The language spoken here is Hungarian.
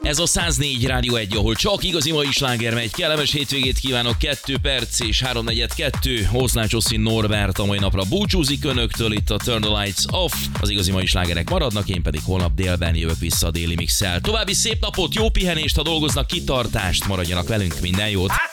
Ez a 104 Rádió 1, ahol csak igazi mai sláger megy. Kellemes hétvégét kívánok, 2 perc és 3:42. Oszlán Csoszin Norbert a mai napra búcsúzik önöktől, itt a Turn the Lights Off. Az igazi mai slágerek maradnak, én pedig holnap délben jövök vissza a Déli Mix-szel. További szép napot, jó pihenést, ha dolgoznak, kitartást, maradjanak velünk, minden jót!